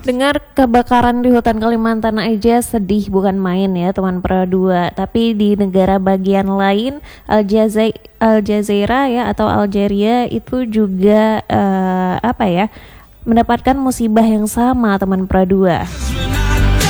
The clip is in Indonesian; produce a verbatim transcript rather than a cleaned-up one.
Dengar kebakaran di hutan Kalimantan aja sedih bukan main ya teman Pro dua. Tapi di negara bagian lain Aljazair Aljazeera ya atau Algeria itu juga uh, apa ya mendapatkan musibah yang sama teman Pro dua.